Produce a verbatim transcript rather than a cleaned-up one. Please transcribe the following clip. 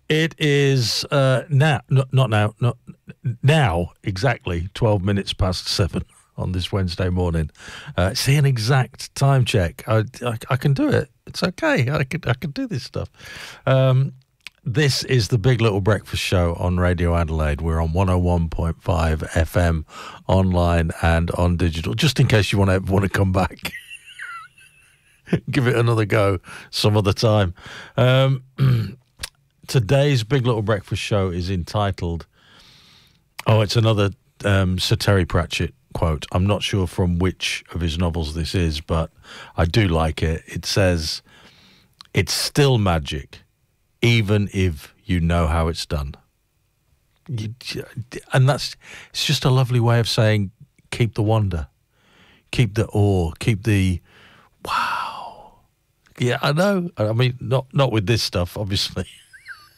It is uh, now, not, not now, not now, exactly twelve minutes past seven on this Wednesday morning. Uh, see an exact time check. I, I, I can do it. It's okay. I can, I can do this stuff. Um, this is the Big Little Breakfast Show on Radio Adelaide. We're on one oh one point five F M, online and on digital, just in case you want to want to come back. Give it another go some other time. Um, today's Big Little Breakfast Show is entitled, oh, it's another um, Sir Terry Pratchett quote. I'm not sure from which of his novels this is, but I do like it. It says, "It's still magic, even if you know how it's done." You, and that's, it's just a lovely way of saying, keep the wonder, keep the awe, keep the, wow. Yeah, I know. I mean, not not with this stuff, obviously.